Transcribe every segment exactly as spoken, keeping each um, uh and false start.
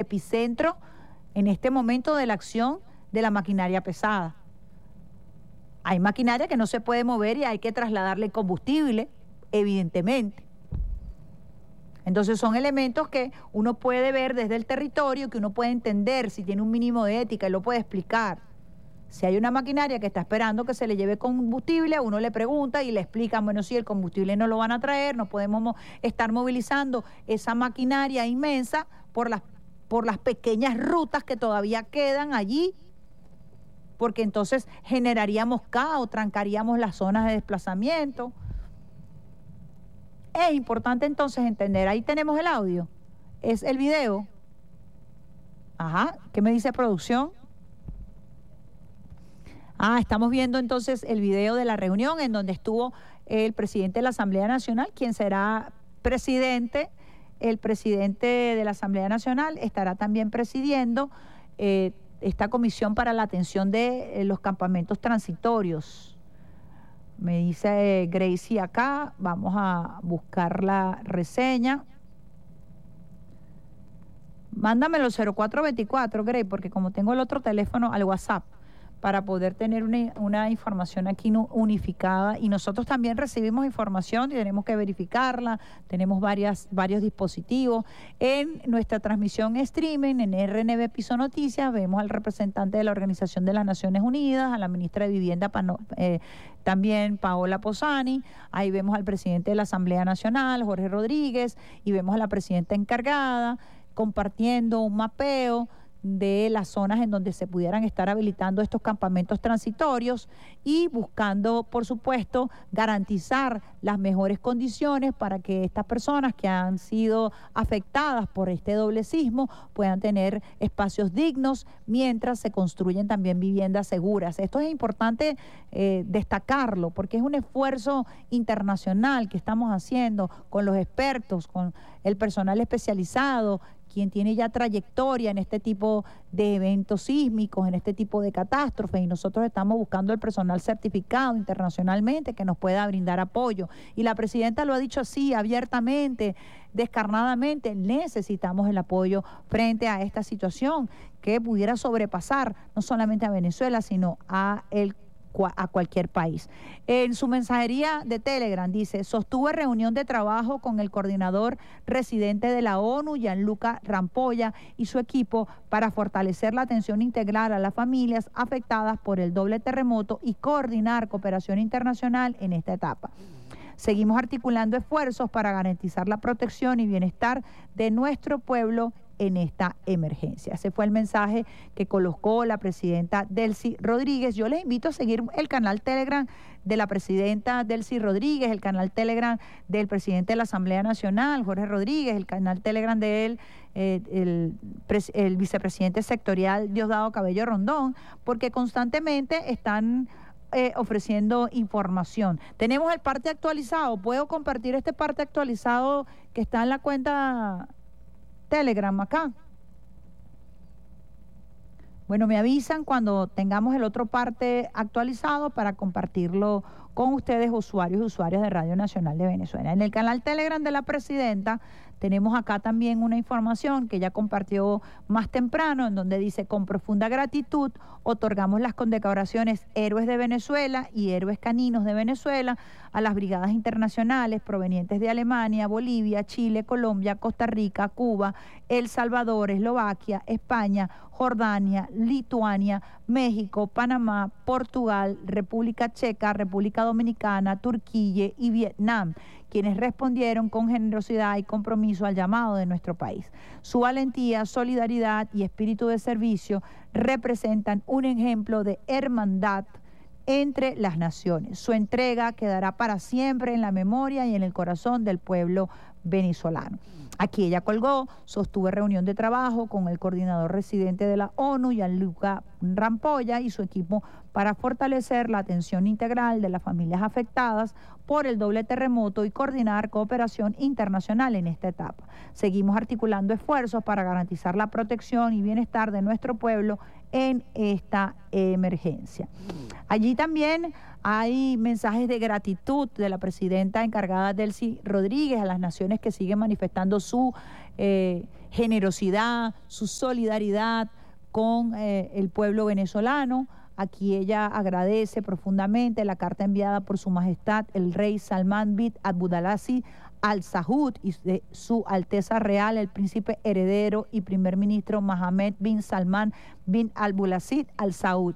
epicentro en este momento de la acción de la maquinaria pesada. Hay maquinaria que no se puede mover y hay que trasladarle combustible, evidentemente. Entonces son elementos que uno puede ver desde el territorio, que uno puede entender si tiene un mínimo de ética y lo puede explicar. Si hay una maquinaria que está esperando que se le lleve combustible, uno le pregunta y le explican, bueno, si el combustible no lo van a traer, no podemos mo- estar movilizando esa maquinaria inmensa por las, por las pequeñas rutas que todavía quedan allí, porque entonces generaríamos caos, trancaríamos las zonas de desplazamiento. Es importante entonces entender, ahí tenemos el audio, es el video. Ajá, ¿qué me dice producción? Ah, estamos viendo entonces el video de la reunión en donde estuvo el presidente de la Asamblea Nacional, quien será presidente. El presidente de la Asamblea Nacional estará también presidiendo eh, esta comisión para la atención de eh, los campamentos transitorios. Me dice eh, Gracie acá, vamos a buscar la reseña. Mándamelo cero cuatro veinticuatro, Grey, porque como tengo el otro teléfono al WhatsApp, para poder tener una, una información aquí unificada, y nosotros también recibimos información y tenemos que verificarla, tenemos varias, varios dispositivos. En nuestra transmisión streaming, en R N B Piso Noticias, vemos al representante de la Organización de las Naciones Unidas, a la ministra de Vivienda, Pano, eh, también Paola Posani, ahí vemos al presidente de la Asamblea Nacional, Jorge Rodríguez, y vemos a la presidenta encargada compartiendo un mapeo de las zonas en donde se pudieran estar habilitando estos campamentos transitorios y buscando, por supuesto, garantizar las mejores condiciones para que estas personas que han sido afectadas por este doble sismo puedan tener espacios dignos mientras se construyen también viviendas seguras. Esto es importante eh, destacarlo porque es un esfuerzo internacional que estamos haciendo con los expertos, con el personal especializado, quien tiene ya trayectoria en este tipo de eventos sísmicos, en este tipo de catástrofes, y nosotros estamos buscando el personal certificado internacionalmente que nos pueda brindar apoyo. Y la presidenta lo ha dicho así, abiertamente, descarnadamente, necesitamos el apoyo frente a esta situación que pudiera sobrepasar no solamente a Venezuela, sino a el a cualquier país. En su mensajería de Telegram dice: sostuve reunión de trabajo con el coordinador residente de la ONU, Gianluca Rampolla, y su equipo para fortalecer la atención integral a las familias afectadas por el doble terremoto y coordinar cooperación internacional en esta etapa. Seguimos articulando esfuerzos para garantizar la protección y bienestar de nuestro pueblo en esta emergencia. Ese fue el mensaje que colocó la presidenta Delcy Rodríguez. Yo les invito a seguir el canal Telegram de la presidenta Delcy Rodríguez, el canal Telegram del presidente de la Asamblea Nacional, Jorge Rodríguez, el canal Telegram de él, eh, el, el vicepresidente sectorial Diosdado Cabello Rondón, porque constantemente están Eh, ofreciendo información. Tenemos el parte actualizado. ¿Puedo compartir este parte actualizado que está en la cuenta Telegram acá? Bueno, me avisan cuando tengamos el otro parte actualizado para compartirlo con ustedes, usuarios y usuarias de Radio Nacional de Venezuela. En el canal Telegram de la presidenta tenemos acá también una información que ella compartió más temprano, en donde dice: con profunda gratitud otorgamos las condecoraciones Héroes de Venezuela y Héroes Caninos de Venezuela a las brigadas internacionales provenientes de Alemania, Bolivia, Chile, Colombia, Costa Rica, Cuba, El Salvador, Eslovaquia, España, Jordania, Lituania, México, Panamá, Portugal, República Checa, República Dominicana, Turquía y Vietnam, quienes respondieron con generosidad y compromiso al llamado de nuestro país. Su valentía, solidaridad y espíritu de servicio representan un ejemplo de hermandad entre las naciones. Su entrega quedará para siempre en la memoria y en el corazón del pueblo venezolano. Aquí ella colgó: sostuve reunión de trabajo con el coordinador residente de la ONU, Gianluca Rampolla, y su equipo para fortalecer la atención integral de las familias afectadas por el doble terremoto y coordinar cooperación internacional en esta etapa. Seguimos articulando esfuerzos para garantizar la protección y bienestar de nuestro pueblo en esta emergencia. Allí también hay mensajes de gratitud de la presidenta encargada Delcy Rodríguez a las naciones que siguen manifestando su eh, generosidad, su solidaridad con eh, el pueblo venezolano. Aquí ella agradece profundamente la carta enviada por su majestad el rey Salman bin Abdulaziz Al Saud y de su Alteza Real el príncipe heredero y primer ministro Mohammed bin Salman bin Abdulaziz Al Saud.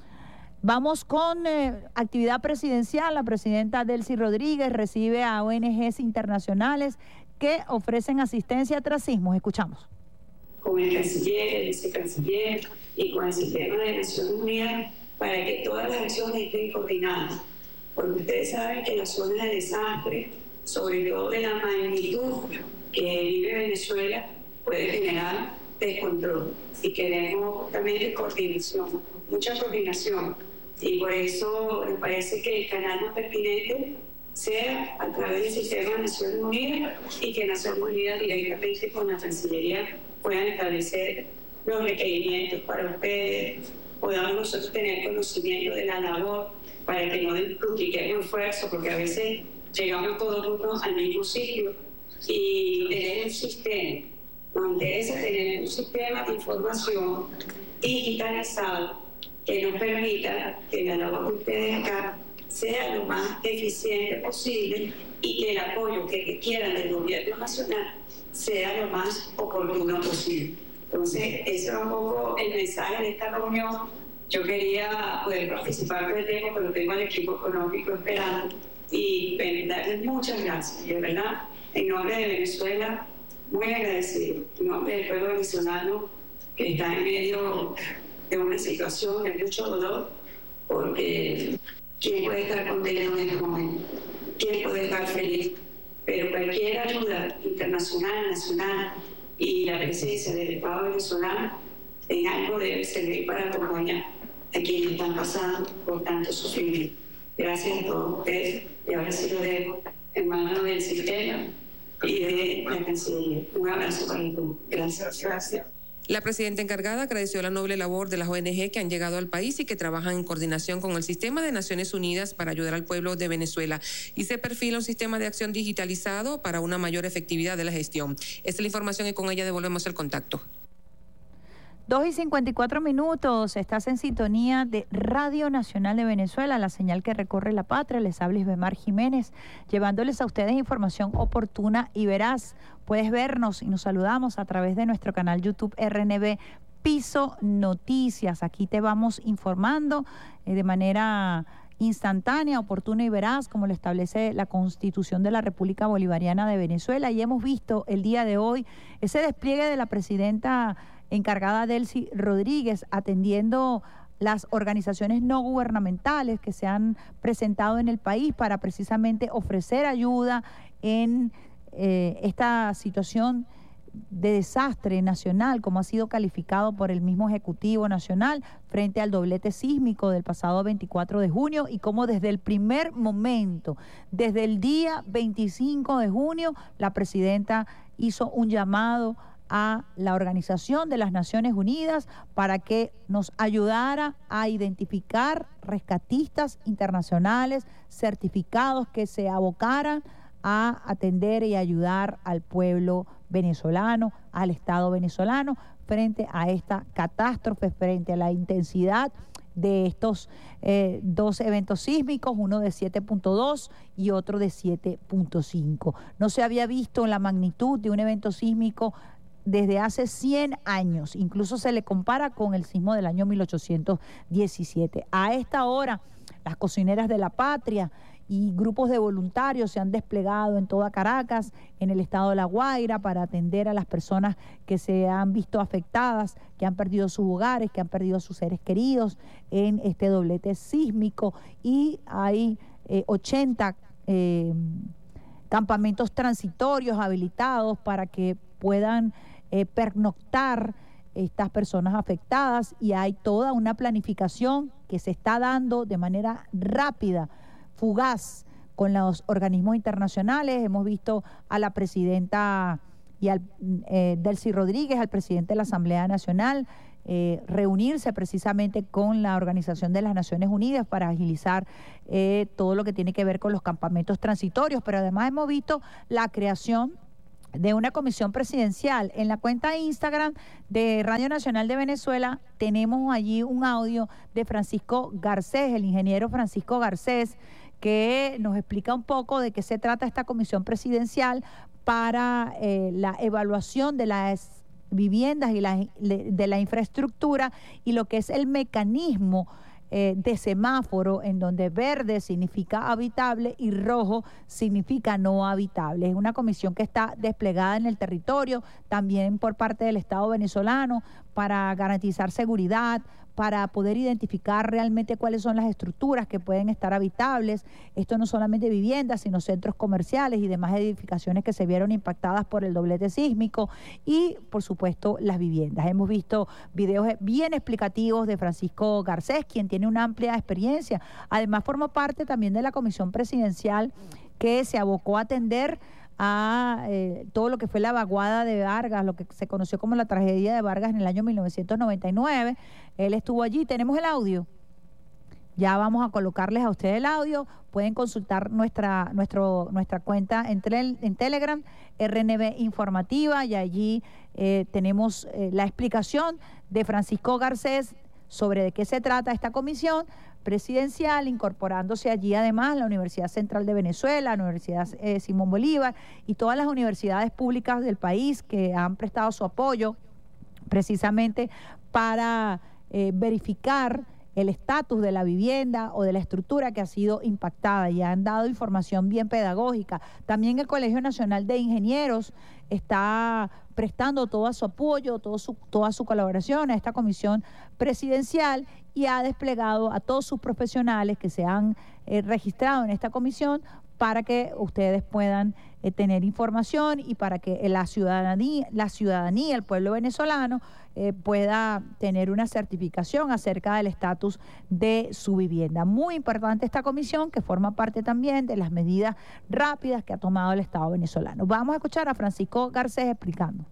Vamos con eh, actividad presidencial. La presidenta Delcy Rodríguez recibe a O N Ges internacionales que ofrecen asistencia tras sismos. Escuchamos. Con el canciller, el vicecanciller y con el sistema de Naciones Unidas para que todas las acciones estén coordinadas. Porque ustedes saben que las zonas de desastre, sobre todo de la magnitud que vive Venezuela, puede generar descontrol. Y queremos justamente coordinación, mucha coordinación. Y por eso me parece que el canal más pertinente sea a través del sistema de Naciones Unidas y que Naciones Unidas directamente con la Cancillería puedan establecer los requerimientos para ustedes, podamos nosotros tener conocimiento de la labor para que no dupliquemos esfuerzo, porque a veces llegamos todos juntos al mismo sitio y tener un sistema, nos interesa tener un sistema de información digitalizado que nos permita que la labor de ustedes acá sea lo más eficiente posible y que el apoyo que requieran del gobierno nacional sea lo más oportuno posible. Entonces, ese es un poco el mensaje de esta reunión. Yo quería poder participar del tema, pero tengo al equipo económico esperando y darles muchas gracias. De verdad, en nombre de Venezuela, muy agradecido. En nombre del pueblo venezolano que está en medio de una situación de mucho dolor, porque ¿quién puede estar contento en este momento? ¿Quién puede estar feliz? Pero cualquier ayuda internacional, nacional y la presencia del Estado venezolano en algo debe servir para acompañar a quienes están pasando por tanto sufrimiento. Gracias a todos ustedes y ahora sí lo dejo en manos del sistema y de la Cancillería. Un abrazo para todos. Gracias. Gracias. La presidenta encargada agradeció la noble labor de las O N Ge que han llegado al país y que trabajan en coordinación con el sistema de Naciones Unidas para ayudar al pueblo de Venezuela, y se perfila un sistema de acción digitalizado para una mayor efectividad de la gestión. Esta es la información y con ella devolvemos el contacto. dos y cincuenta y cuatro minutos, estás en sintonía de Radio Nacional de Venezuela, la señal que recorre la patria. Les habla Isbemar Jiménez, llevándoles a ustedes información oportuna y veraz. Puedes vernos y nos saludamos a través de nuestro canal YouTube R N B Piso Noticias. Aquí te vamos informando eh, de manera instantánea, oportuna y veraz, como lo establece la Constitución de la República Bolivariana de Venezuela. Y hemos visto el día de hoy ese despliegue de la presidenta encargada Delcy Rodríguez atendiendo las organizaciones no gubernamentales que se han presentado en el país para precisamente ofrecer ayuda en eh, esta situación de desastre nacional, como ha sido calificado por el mismo Ejecutivo Nacional frente al doblete sísmico del pasado veinticuatro de junio, y como desde el primer momento, desde el día veinticinco de junio, la presidenta hizo un llamado a la Organización de las Naciones Unidas para que nos ayudara a identificar rescatistas internacionales certificados que se abocaran a atender y ayudar al pueblo venezolano, al Estado venezolano, frente a esta catástrofe, frente a la intensidad de estos eh, dos eventos sísmicos, uno de siete punto dos y otro de siete punto cinco. No se había visto la magnitud de un evento sísmico desde hace cien años, incluso se le compara con el sismo del año mil ochocientos diecisiete. A esta hora, las cocineras de la patria y grupos de voluntarios se han desplegado en toda Caracas, en el estado de La Guaira, para atender a las personas que se han visto afectadas, que han perdido sus hogares, que han perdido a sus seres queridos en este doblete sísmico. Y hay eh, ochenta eh, campamentos transitorios habilitados para que puedan eh, pernoctar estas personas afectadas, y hay toda una planificación que se está dando de manera rápida, fugaz, con los organismos internacionales. Hemos visto a la presidenta y al eh, Delcy Rodríguez, al presidente de la Asamblea Nacional, eh, reunirse precisamente con la Organización de las Naciones Unidas para agilizar eh, todo lo que tiene que ver con los campamentos transitorios, pero además hemos visto la creación de una comisión presidencial. En la cuenta de Instagram de Radio Nacional de Venezuela tenemos allí un audio de Francisco Garcés, el ingeniero Francisco Garcés, que nos explica un poco de qué se trata esta comisión presidencial para eh, la evaluación de las viviendas y la, de la infraestructura y lo que es el mecanismo Eh, de semáforo, en donde verde significa habitable y rojo significa no habitable. Es una comisión que está desplegada en el territorio, también por parte del Estado venezolano, para garantizar seguridad, para poder identificar realmente cuáles son las estructuras que pueden estar habitables. Esto no solamente viviendas, sino centros comerciales y demás edificaciones que se vieron impactadas por el doblete sísmico y, por supuesto, las viviendas. Hemos visto videos bien explicativos de Francisco Garcés, quien tiene una amplia experiencia. Además, formó parte también de la comisión presidencial que se abocó a atender a eh, todo lo que fue la vaguada de Vargas, lo que se conoció como la tragedia de Vargas en el año mil novecientos noventa y nueve. Él estuvo allí. Tenemos el audio. Ya vamos a colocarles a ustedes el audio. Pueden consultar nuestra, nuestro, nuestra cuenta en, tel, en Telegram, R N B Informativa, y allí eh, tenemos eh, la explicación de Francisco Garcés sobre de qué se trata esta comisión presidencial, incorporándose allí además la Universidad Central de Venezuela, la Universidad eh, Simón Bolívar y todas las universidades públicas del país que han prestado su apoyo precisamente para eh, verificar el estatus de la vivienda o de la estructura que ha sido impactada, y han dado información bien pedagógica. También el Colegio Nacional de Ingenieros está prestando todo su apoyo, todo su, toda su colaboración a esta comisión presidencial, y ha desplegado a todos sus profesionales que se han eh, registrado en esta comisión para que ustedes puedan eh, tener información y para que la ciudadanía, la ciudadanía, el pueblo venezolano eh, pueda tener una certificación acerca del estatus de su vivienda. Muy importante esta comisión, que forma parte también de las medidas rápidas que ha tomado el Estado venezolano. Vamos a escuchar a Francisco Garcés explicando.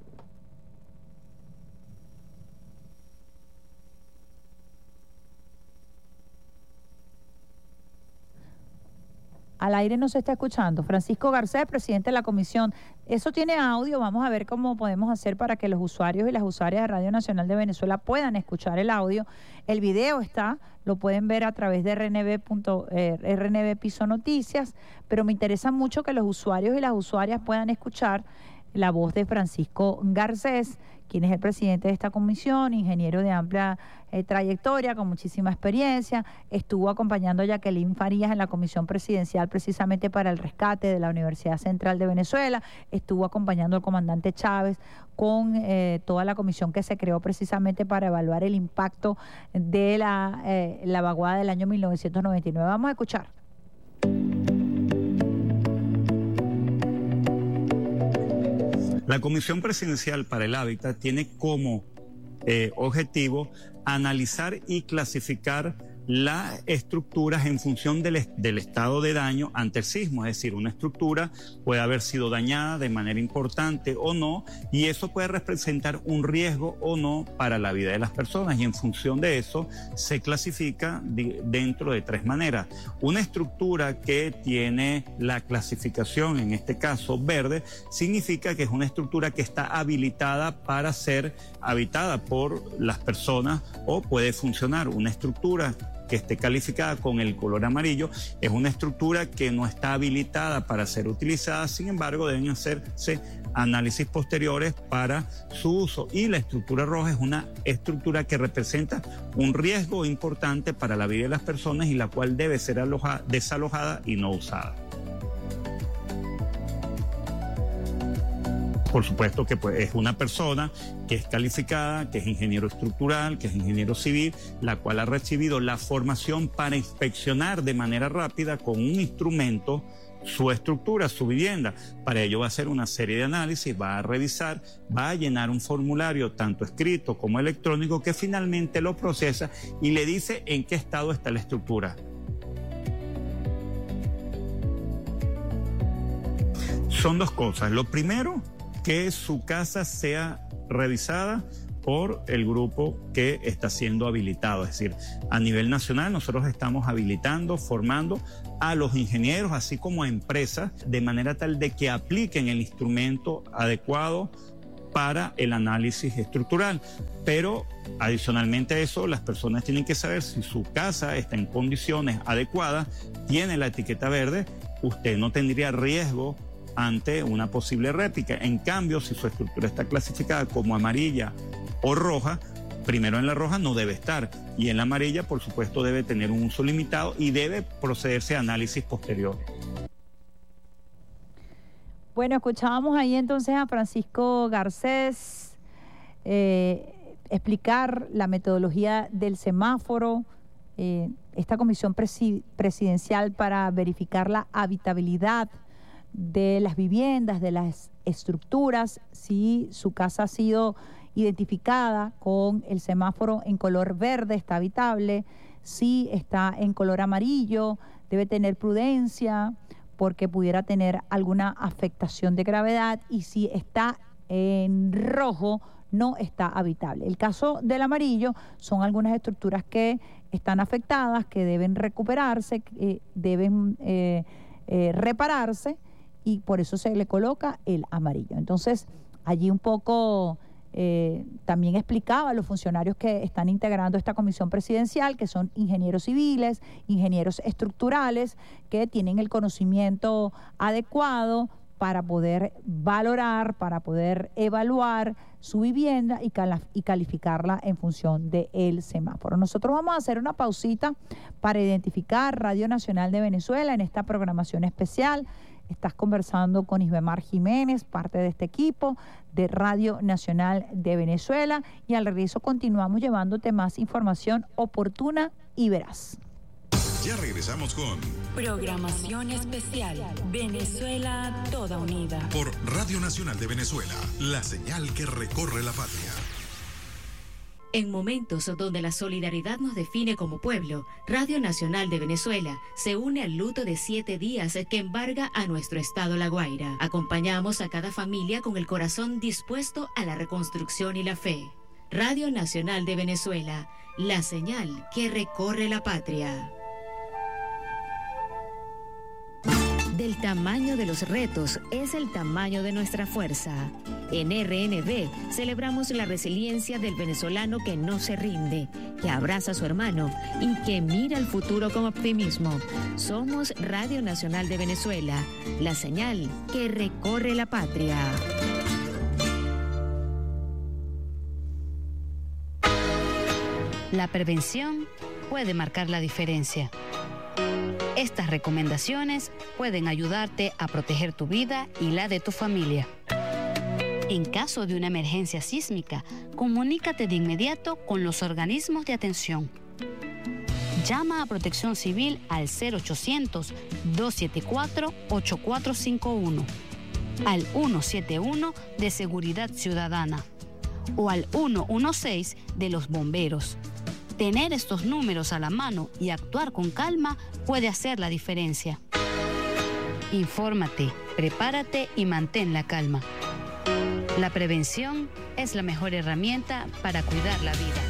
Al aire no se está escuchando. Francisco Garcés, presidente de la comisión. Eso tiene audio. Vamos a ver cómo podemos hacer para que los usuarios y las usuarias de Radio Nacional de Venezuela puedan escuchar el audio. El video está, lo pueden ver a través de R N B, eh, R N B Piso Noticias, pero me interesa mucho que los usuarios y las usuarias puedan escuchar la voz de Francisco Garcés, quien es el presidente de esta comisión, ingeniero de amplia eh, trayectoria, con muchísima experiencia. Estuvo acompañando a Jacqueline Farías en la comisión presidencial precisamente para el rescate de la Universidad Central de Venezuela. Estuvo acompañando al comandante Chávez con eh, toda la comisión que se creó precisamente para evaluar el impacto de la, eh, la vaguada del año mil novecientos noventa y nueve. Vamos a escuchar. La Comisión Presidencial para el Hábitat tiene como eh, objetivo analizar y clasificar las estructuras en función del, del estado de daño ante el sismo. Es decir, una estructura puede haber sido dañada de manera importante o no, y eso puede representar un riesgo o no para la vida de las personas, y en función de eso se clasifica de, dentro de tres maneras. Una estructura que tiene la clasificación, en este caso verde, significa que es una estructura que está habilitada para ser habitada por las personas o puede funcionar. Una estructura que esté calificada con el color amarillo es una estructura que no está habilitada para ser utilizada, sin embargo deben hacerse análisis posteriores para su uso, y la estructura roja es una estructura que representa un riesgo importante para la vida de las personas y la cual debe ser alojada, desalojada y no usada. Por supuesto que pues, es una persona que es calificada, que es ingeniero estructural, que es ingeniero civil, la cual ha recibido la formación para inspeccionar de manera rápida con un instrumento su estructura, su vivienda. Para ello va a hacer una serie de análisis, va a revisar, va a llenar un formulario tanto escrito como electrónico que finalmente lo procesa y le dice en qué estado está la estructura. Son dos cosas. Lo primero que su casa sea revisada por el grupo que está siendo habilitado. Es decir, a nivel nacional nosotros estamos habilitando, formando a los ingenieros, así como a empresas, de manera tal de que apliquen el instrumento adecuado para el análisis estructural. Pero adicionalmente a eso, las personas tienen que saber si su casa está en condiciones adecuadas, tiene la etiqueta verde, usted no tendría riesgo ante una posible réplica. En cambio, si su estructura está clasificada como amarilla o roja, primero en la roja no debe estar, y en la amarilla, por supuesto, debe tener un uso limitado y debe procederse a análisis posterior. Bueno, escuchábamos ahí entonces a Francisco Garcés eh, explicar la metodología del semáforo, eh, esta comisión presi- presidencial para verificar la habitabilidad de las viviendas, de las estructuras, si su casa ha sido identificada con el semáforo en color verde, está habitable, si está en color amarillo, debe tener prudencia porque pudiera tener alguna afectación de gravedad, y si está en rojo, no está habitable. El caso del amarillo son algunas estructuras que están afectadas, que deben recuperarse, que deben eh, eh, repararse, y por eso se le coloca el amarillo. Entonces, allí un poco eh, también explicaba a los funcionarios que están integrando esta comisión presidencial, que son ingenieros civiles, ingenieros estructurales, que tienen el conocimiento adecuado para poder valorar, para poder evaluar su vivienda y, cala- y calificarla en función del semáforo. Nosotros vamos a hacer una pausita para identificar Radio Nacional de Venezuela en esta programación especial. Estás conversando con Isbemar Jiménez, parte de este equipo de Radio Nacional de Venezuela, y al regreso continuamos llevándote más información oportuna y veraz. Ya regresamos con Programación Especial Venezuela Toda Unida por Radio Nacional de Venezuela, la señal que recorre la patria. En momentos donde la solidaridad nos define como pueblo, Radio Nacional de Venezuela se une al luto de siete días que embarga a nuestro estado La Guaira. Acompañamos a cada familia con el corazón dispuesto a la reconstrucción y la fe. Radio Nacional de Venezuela, la señal que recorre la patria. Del tamaño de los retos es el tamaño de nuestra fuerza. En R N V celebramos la resiliencia del venezolano que no se rinde, que abraza a su hermano y que mira el futuro con optimismo. Somos Radio Nacional de Venezuela, la señal que recorre la patria. La prevención puede marcar la diferencia. Estas recomendaciones pueden ayudarte a proteger tu vida y la de tu familia. En caso de una emergencia sísmica, comunícate de inmediato con los organismos de atención. Llama a Protección Civil al cero ochocientos, dos siete cuatro, ocho cuatro cinco uno, al ciento setenta y uno de Seguridad Ciudadana o al ciento dieciséis de los bomberos. Tener estos números a la mano y actuar con calma puede hacer la diferencia. Infórmate, prepárate y mantén la calma. La prevención es la mejor herramienta para cuidar la vida.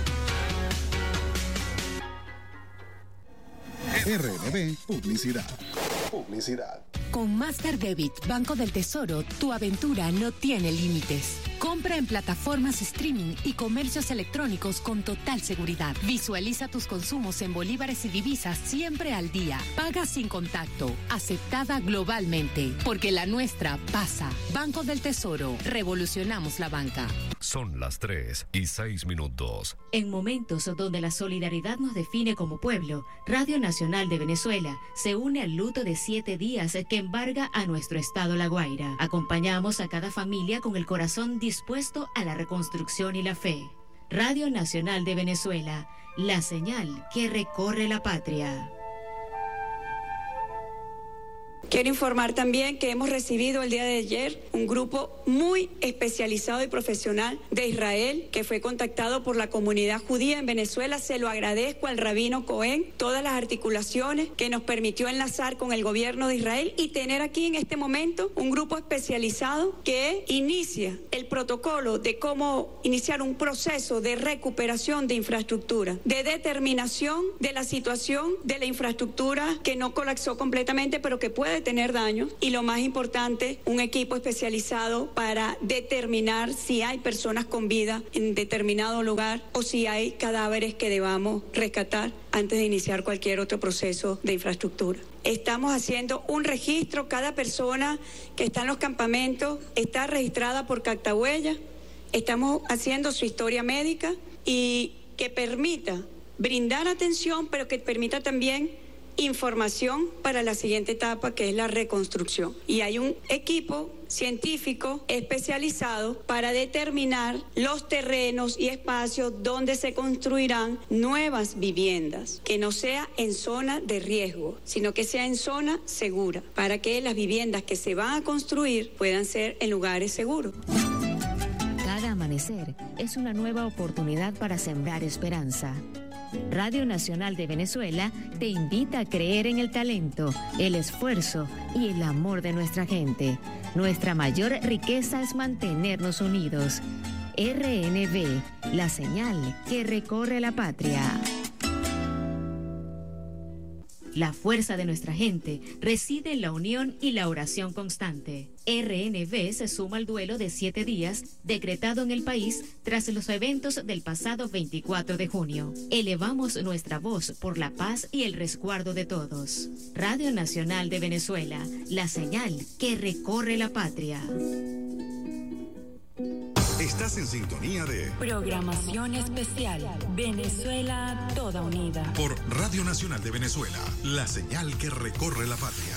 R N V Publicidad. Publicidad. Con Master Debit, Banco del Tesoro, tu aventura no tiene límites. Compra en plataformas streaming y comercios electrónicos con total seguridad. Visualiza tus consumos en bolívares y divisas siempre al día. Paga sin contacto. Aceptada globalmente. Porque la nuestra pasa. Banco del Tesoro. Revolucionamos la banca. Son las tres y seis minutos. En momentos donde la solidaridad nos define como pueblo, Radio Nacional de Venezuela se une al luto de siete días que embarga a nuestro estado La Guaira. Acompañamos a cada familia con el corazón dispuesto a la reconstrucción y la fe. Radio Nacional de Venezuela, la señal que recorre la patria. Que quiero informar también que hemos recibido el día de ayer un grupo muy especializado y profesional de Israel que fue contactado por la comunidad judía en Venezuela. Se lo agradezco al rabino Cohen, todas las articulaciones que nos permitió enlazar con el gobierno de Israel y tener aquí en este momento un grupo especializado que inicia el protocolo de cómo iniciar un proceso de recuperación de infraestructura, de determinación de la situación de la infraestructura que no colapsó completamente, pero que puede tener daños, y lo más importante, un equipo especializado para determinar si hay personas con vida en determinado lugar o si hay cadáveres que debamos rescatar antes de iniciar cualquier otro proceso de infraestructura. Estamos haciendo un registro, cada persona que está en los campamentos está registrada por Cactahuella, estamos haciendo su historia médica y que permita brindar atención, pero que permita también información para la siguiente etapa, que es la reconstrucción. Y hay un equipo científico especializado para determinar los terrenos y espacios donde se construirán nuevas viviendas, que no sea en zona de riesgo, sino que sea en zona segura, para que las viviendas que se van a construir puedan ser en lugares seguros. Cada amanecer es una nueva oportunidad para sembrar esperanza. Radio Nacional de Venezuela te invita a creer en el talento, el esfuerzo y el amor de nuestra gente. Nuestra mayor riqueza es mantenernos unidos. R N V, la señal que recorre la patria. La fuerza de nuestra gente reside en la unión y la oración constante. R N V se suma al duelo de siete días decretado en el país tras los eventos del pasado veinticuatro de junio. Elevamos nuestra voz por la paz y el resguardo de todos. Radio Nacional de Venezuela, la señal que recorre la patria. Estás en sintonía de Programación Especial Venezuela Toda Unida por Radio Nacional de Venezuela, la señal que recorre la patria.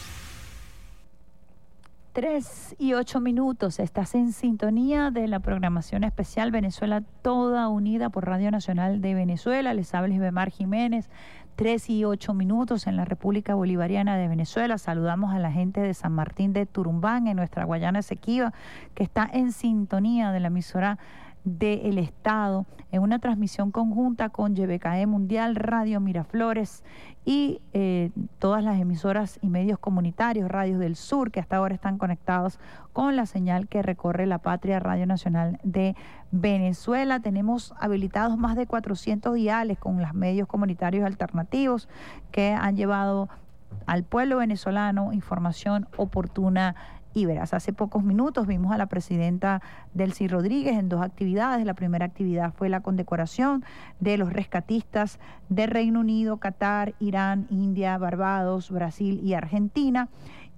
Tres y ocho minutos, estás en sintonía de la programación especial Venezuela Toda Unida por Radio Nacional de Venezuela. Les habla Isbemar Jiménez. Tres y ocho minutos en la República Bolivariana de Venezuela. Saludamos a la gente de San Martín de Turumbán, en nuestra Guayana Esequiba, que está en sintonía de la emisora del Estado, en una transmisión conjunta con Y B K E Mundial, Radio Miraflores y eh, todas las emisoras y medios comunitarios, Radios del Sur, que hasta ahora están conectados con la señal que recorre la patria, Radio Nacional de Venezuela. Tenemos habilitados más de cuatrocientos diales con los medios comunitarios alternativos que han llevado al pueblo venezolano información oportuna y veraz. Hace pocos minutos vimos a la presidenta Delcy Rodríguez en dos actividades. La primera actividad fue la condecoración de los rescatistas de Reino Unido, Qatar, Irán, India, Barbados, Brasil y Argentina.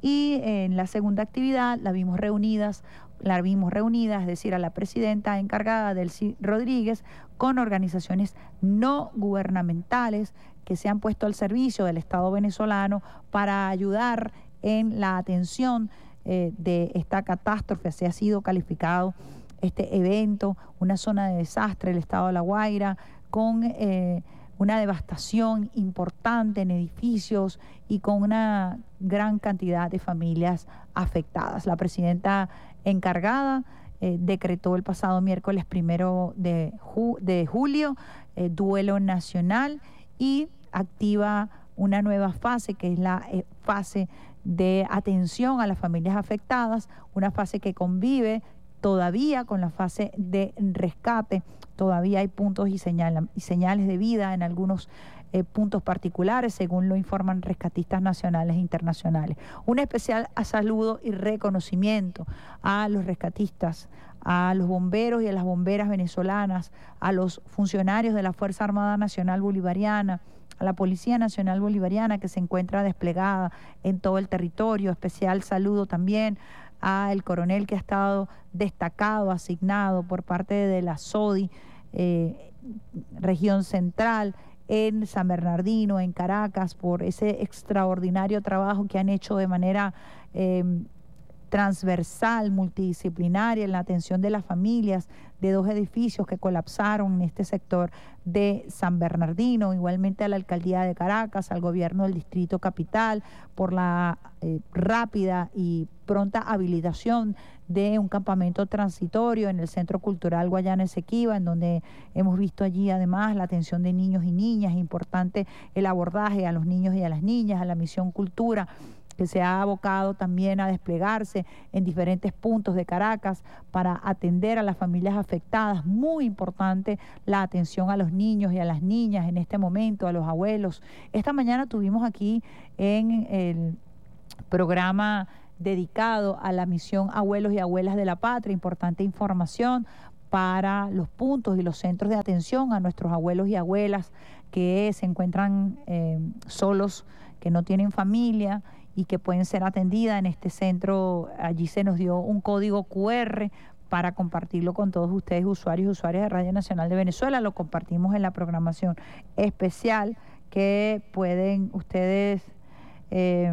Y en la segunda actividad la vimos reunidas, la vimos reunida, es decir, a la presidenta encargada Delcy Rodríguez, con organizaciones no gubernamentales que se han puesto al servicio del Estado venezolano para ayudar en la atención Eh, de esta catástrofe. Así ha sido calificado este evento, una zona de desastre, el estado de La Guaira, con eh, una devastación importante en edificios y con una gran cantidad de familias afectadas. La presidenta encargada eh, decretó el pasado miércoles primero de, ju de julio eh, duelo nacional y activa una nueva fase, que es la eh, fase de atención a las familias afectadas, una fase que convive todavía con la fase de rescate. Todavía hay puntos y, señala, y señales de vida en algunos eh, puntos particulares, según lo informan rescatistas nacionales e internacionales. Un especial saludo y reconocimiento a los rescatistas, a los bomberos y a las bomberas venezolanas, a los funcionarios de la Fuerza Armada Nacional Bolivariana, a la Policía Nacional Bolivariana, que se encuentra desplegada en todo el territorio. Especial saludo también al coronel que ha estado destacado, asignado por parte de la S O D I, eh, región central, en San Bernardino, en Caracas, por ese extraordinario trabajo que han hecho de manera eh, transversal, multidisciplinaria, en la atención de las familias de dos edificios que colapsaron en este sector de San Bernardino, igualmente a la Alcaldía de Caracas, al gobierno del Distrito Capital, por la eh, rápida y pronta habilitación de un campamento transitorio en el Centro Cultural Guayana Esequiba, en donde hemos visto allí además la atención de niños y niñas, importante el abordaje a los niños y a las niñas, a la misión Cultura, que se ha abocado también a desplegarse en diferentes puntos de Caracas para atender a las familias afectadas. Muy importante la atención a los niños y a las niñas en este momento, a los abuelos. Esta mañana tuvimos aquí en el programa dedicado a la misión Abuelos y Abuelas de la Patria, importante información para los puntos y los centros de atención a nuestros abuelos y abuelas que se encuentran eh, solos, que no tienen familia y que pueden ser atendidas en este centro. Allí se nos dio un código cu erre para compartirlo con todos ustedes, usuarios y usuarias de Radio Nacional de Venezuela. Lo compartimos en la programación especial que pueden ustedes eh,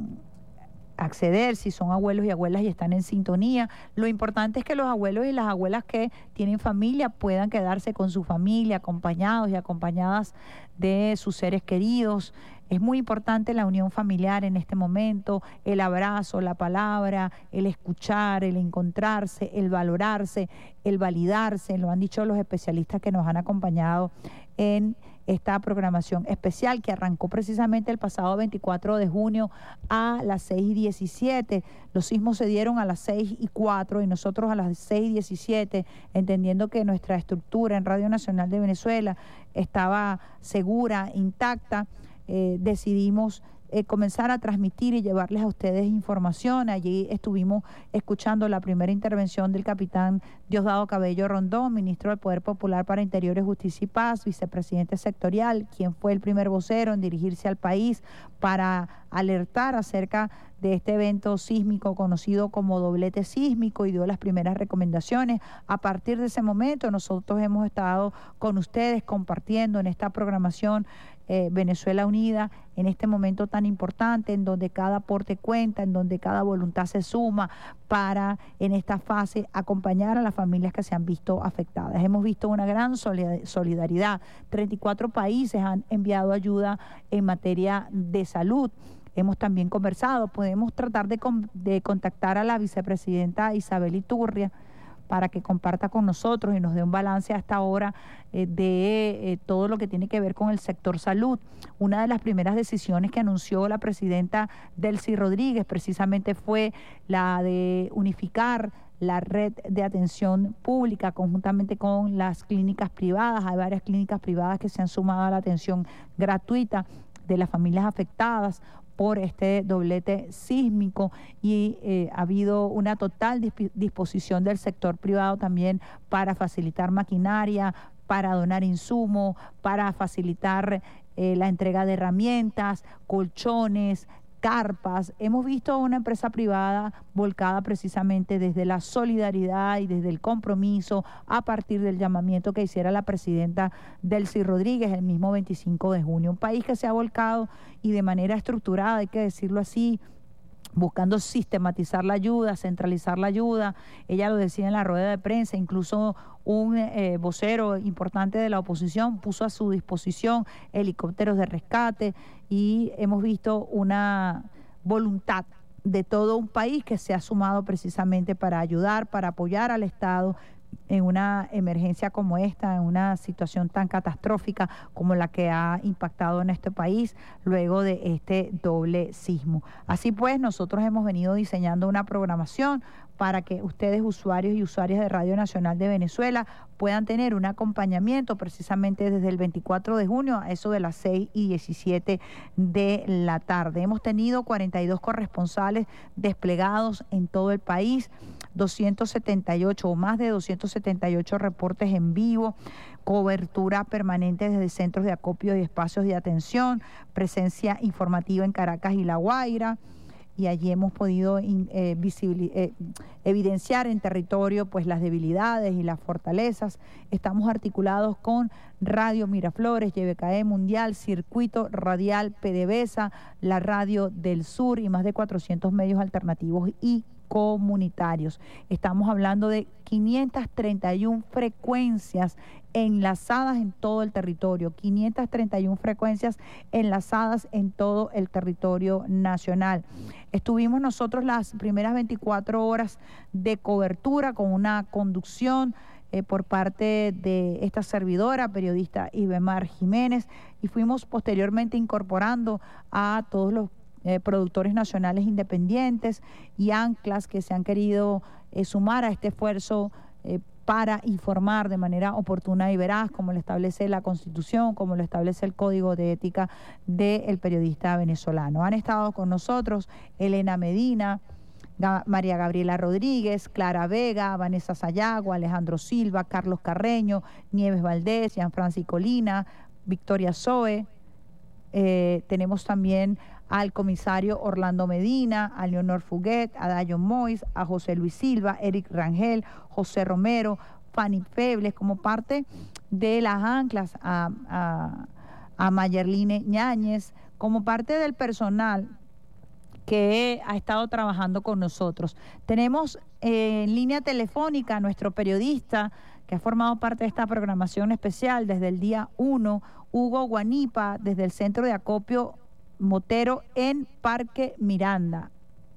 acceder si son abuelos y abuelas y están en sintonía. Lo importante es que los abuelos y las abuelas que tienen familia puedan quedarse con su familia, acompañados y acompañadas de sus seres queridos. Es muy importante la unión familiar en este momento, el abrazo, la palabra, el escuchar, el encontrarse, el valorarse, el validarse. Lo han dicho los especialistas que nos han acompañado en esta programación especial que arrancó precisamente el pasado veinticuatro de junio a las seis y diecisiete. Los sismos se dieron a las seis y cuatro y nosotros a las seis y diecisiete, entendiendo que nuestra estructura en Radio Nacional de Venezuela estaba segura, intacta. Eh, decidimos eh, comenzar a transmitir y llevarles a ustedes información. Allí estuvimos escuchando la primera intervención del capitán Diosdado Cabello Rondón, ministro del Poder Popular para Interiores, Justicia y Paz, vicepresidente sectorial, quien fue el primer vocero en dirigirse al país para alertar acerca de este evento sísmico conocido como doblete sísmico y dio las primeras recomendaciones. A partir de ese momento nosotros hemos estado con ustedes compartiendo en esta programación Eh, Venezuela Unida, en este momento tan importante, en donde cada aporte cuenta, en donde cada voluntad se suma para, en esta fase, acompañar a las familias que se han visto afectadas. Hemos visto una gran solidaridad. treinta y cuatro países han enviado ayuda en materia de salud. Hemos también conversado, podemos tratar de, de contactar a la vicepresidenta Isabel Iturria para que comparta con nosotros y nos dé un balance hasta ahora eh, de eh, todo lo que tiene que ver con el sector salud. Una de las primeras decisiones que anunció la presidenta Delcy Rodríguez precisamente fue la de unificar la red de atención pública conjuntamente con las clínicas privadas. Hay varias clínicas privadas que se han sumado a la atención gratuita de las familias afectadas por este doblete sísmico y eh, ha habido una total disp- disposición del sector privado también para facilitar maquinaria, para donar insumos, para facilitar eh, la entrega de herramientas, colchones, carpas. Hemos visto a una empresa privada volcada precisamente desde la solidaridad y desde el compromiso a partir del llamamiento que hiciera la presidenta Delcy Rodríguez el mismo veinticinco de junio. Un país que se ha volcado y de manera estructurada, hay que decirlo así, buscando sistematizar la ayuda, centralizar la ayuda. Ella lo decía en la rueda de prensa, incluso un eh, vocero importante de la oposición puso a su disposición helicópteros de rescate y hemos visto una voluntad de todo un país que se ha sumado precisamente para ayudar, para apoyar al Estado en una emergencia como esta, en una situación tan catastrófica como la que ha impactado en este país luego de este doble sismo. Así pues, nosotros hemos venido diseñando una programación para que ustedes, usuarios y usuarias de Radio Nacional de Venezuela, puedan tener un acompañamiento precisamente desde el veinticuatro de junio a eso de las seis y diecisiete de la tarde. Hemos tenido cuarenta y dos corresponsales desplegados en todo el país, doscientos setenta y ocho o más de doscientos setenta y ocho reportes en vivo, cobertura permanente desde centros de acopio y espacios de atención, presencia informativa en Caracas y La Guaira. Y allí hemos podido eh, visibil- eh, evidenciar en territorio pues las debilidades y las fortalezas. Estamos articulados con Radio Miraflores, Y B K E Mundial, Circuito Radial PDVSA, la Radio del Sur y más de cuatrocientos medios alternativos y comunitarios. Estamos hablando de quinientas treinta y una frecuencias enlazadas en todo el territorio, quinientas treinta y una frecuencias enlazadas en todo el territorio nacional. Estuvimos nosotros las primeras veinticuatro horas de cobertura con una conducción eh, por parte de esta servidora, periodista Ibemar Jiménez, y fuimos posteriormente incorporando a todos los eh, productores nacionales independientes y anclas que se han querido eh, sumar a este esfuerzo eh, para informar de manera oportuna y veraz, como lo establece la Constitución, como lo establece el Código de Ética del periodista venezolano. Han estado con nosotros Elena Medina, Ga- María Gabriela Rodríguez, Clara Vega, Vanessa Sayago, Alejandro Silva, Carlos Carreño, Nieves Valdés, Gianfranci Colina, Victoria Zoe. Eh, tenemos también al comisario Orlando Medina, a Leonor Fuguet, a Dayon Mois, a José Luis Silva, Eric Rangel, José Romero, Fanny Febles, como parte de las anclas, a, a, a Mayerline Ñáñez, como parte del personal que ha estado trabajando con nosotros. Tenemos eh, en línea telefónica a nuestro periodista que ha formado parte de esta programación especial desde el día uno, Hugo Guanipa, desde el Centro de Acopio Motero en Parque Miranda.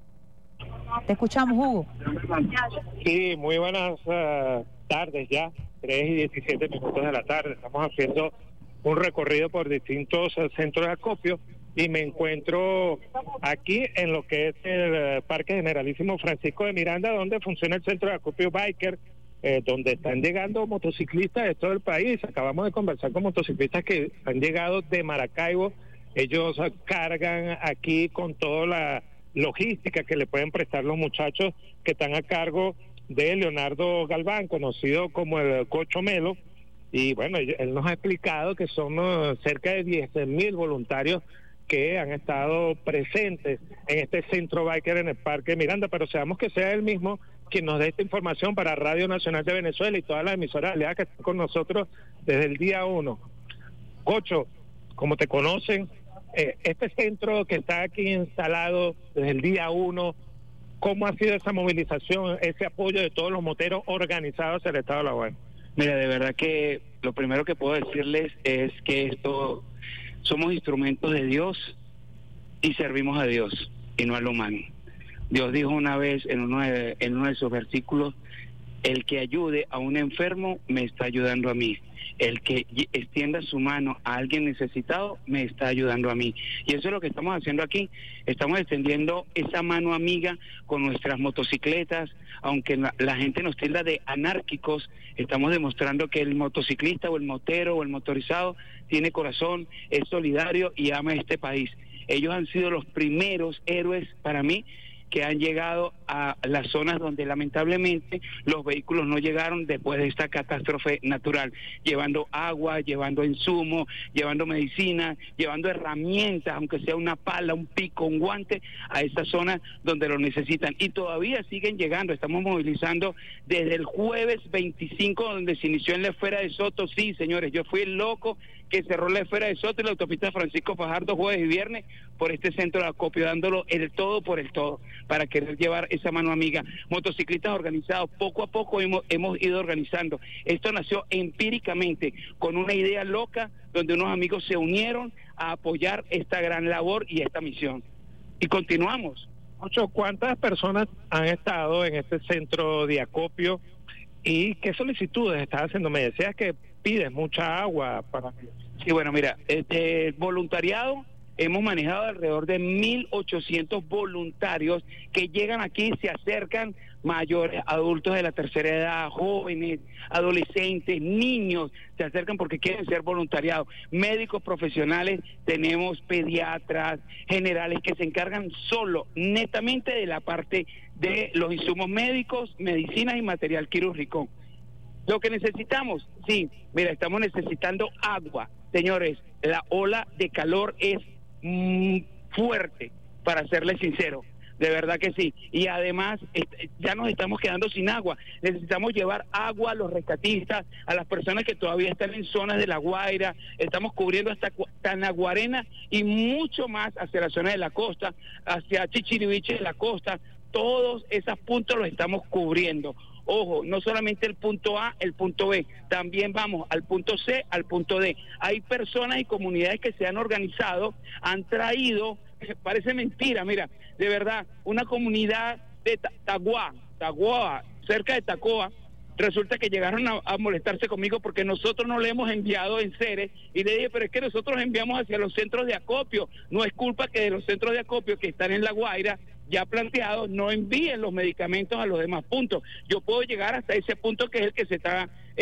Te escuchamos, Hugo. Sí, muy buenas uh, tardes ya, tres y diecisiete minutos de la tarde. Estamos haciendo un recorrido por distintos uh, centros de acopio y me encuentro aquí en lo que es el uh, Parque Generalísimo Francisco de Miranda, donde funciona el centro de acopio Biker, eh, donde están llegando motociclistas de todo el país. Acabamos de conversar con motociclistas que han llegado de Maracaibo. Ellos uh, cargan aquí con toda la logística que le pueden prestar los muchachos que están a cargo de Leonardo Galván, conocido como el Cocho Melo, y bueno, él nos ha explicado que son uh, cerca de diez mil voluntarios que han estado presentes en este centro biker en el Parque Miranda, pero sabemos que sea él mismo quien nos dé esta información para Radio Nacional de Venezuela y todas las emisoras aliadas que están con nosotros desde el día uno. Cocho, como te conocen, Eh, este centro que está aquí instalado desde el día uno, ¿cómo ha sido esa movilización, ese apoyo de todos los moteros organizados hacia el Estado de La Guaira? Mira, de verdad que lo primero que puedo decirles es que esto somos instrumentos de Dios y servimos a Dios y no al humano. Dios dijo una vez en uno de, en uno de sus versículos: el que ayude a un enfermo me está ayudando a mí. El que extienda su mano a alguien necesitado me está ayudando a mí. Y eso es lo que estamos haciendo aquí. Estamos extendiendo esa mano amiga con nuestras motocicletas. Aunque la, la gente nos tilda de anárquicos, estamos demostrando que el motociclista o el motero o el motorizado tiene corazón, es solidario y ama este país. Ellos han sido los primeros héroes para mí que han llegado a las zonas donde lamentablemente los vehículos no llegaron después de esta catástrofe natural, llevando agua, llevando insumos, llevando medicina, llevando herramientas, aunque sea una pala, un pico, un guante, a esas zonas donde lo necesitan. Y todavía siguen llegando. Estamos movilizando desde el jueves veinticinco, donde se inició en la esfera de Soto. Sí, señores, yo fui el loco que cerró la esfera de Soto y la autopista Francisco Fajardo jueves y viernes por este centro de acopio, dándolo el todo por el todo, para querer llevar esa mano amiga. Motociclistas organizados, poco a poco hemos, hemos ido organizando. Esto nació empíricamente, con una idea loca, donde unos amigos se unieron a apoyar esta gran labor y esta misión. Y continuamos. Ocho, ¿cuántas personas han estado en este centro de acopio y qué solicitudes estás haciendo? Me decías que pides mucha agua para... Sí, bueno, mira, este voluntariado, hemos manejado alrededor de mil ochocientos voluntarios que llegan aquí, se acercan, mayores, adultos de la tercera edad, jóvenes, adolescentes, niños, se acercan porque quieren ser voluntariados. Médicos profesionales, tenemos pediatras, generales que se encargan solo, netamente de la parte de los insumos médicos, medicinas y material quirúrgico. Lo que necesitamos, sí, mira, estamos necesitando agua. Señores, la ola de calor es mm, fuerte, para serles sincero, de verdad que sí. Y además, est- ya nos estamos quedando sin agua. Necesitamos llevar agua a los rescatistas, a las personas que todavía están en zonas de La Guaira. Estamos cubriendo hasta Cu- Tanaguarena y mucho más hacia la zona de la costa, hacia Chichiriviche de la costa, todos esos puntos los estamos cubriendo. Ojo, no solamente el punto A, el punto B, también vamos al punto C, al punto D. Hay personas y comunidades que se han organizado, han traído, parece mentira, mira, de verdad, una comunidad de Taguá, Taguá, cerca de Tacoa, resulta que llegaron a, a molestarse conmigo porque nosotros no le hemos enviado enseres, y le dije, pero es que nosotros enviamos hacia los centros de acopio, no es culpa que de los centros de acopio que están en La Guaira, ya planteados, no envíen los medicamentos a los demás puntos. Yo puedo llegar hasta ese punto que es el que se está... Eh...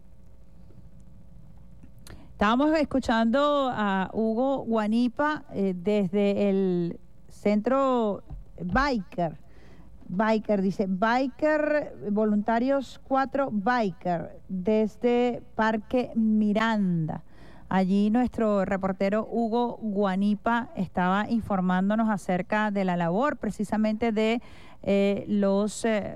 Estábamos escuchando a Hugo Guanipa eh, desde el centro Biker. Biker, dice, Biker, voluntarios cuatro Biker, desde Parque Miranda. Allí nuestro reportero Hugo Guanipa estaba informándonos acerca de la labor precisamente de eh, los eh,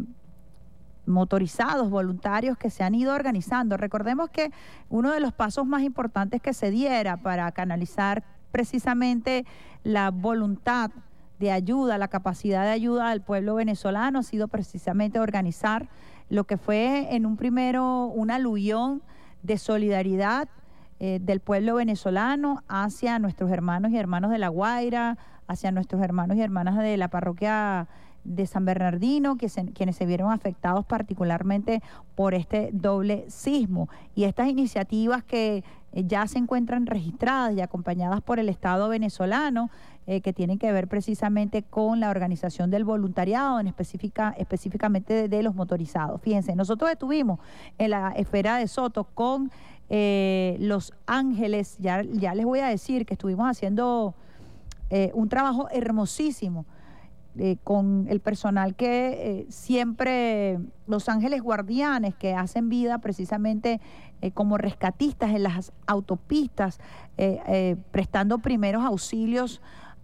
motorizados voluntarios que se han ido organizando. Recordemos que uno de los pasos más importantes que se diera para canalizar precisamente la voluntad de ayuda, la capacidad de ayuda al pueblo venezolano ha sido precisamente organizar lo que fue en un primero un aluvión de solidaridad Eh, del pueblo venezolano hacia nuestros hermanos y hermanas de La Guaira, hacia nuestros hermanos y hermanas de la parroquia de San Bernardino, que se, quienes se vieron afectados particularmente por este doble sismo. Y estas iniciativas que eh, ya se encuentran registradas y acompañadas por el Estado venezolano, eh, que tienen que ver precisamente con la organización del voluntariado, en específica, específicamente de, de los motorizados. Fíjense, nosotros estuvimos en la esfera de Soto con Eh, Los Ángeles, ya, ya les voy a decir que estuvimos haciendo eh, un trabajo hermosísimo eh, con el personal que eh, siempre, Los Ángeles Guardianes, que hacen vida precisamente eh, como rescatistas en las autopistas, eh, eh, prestando primeros auxilios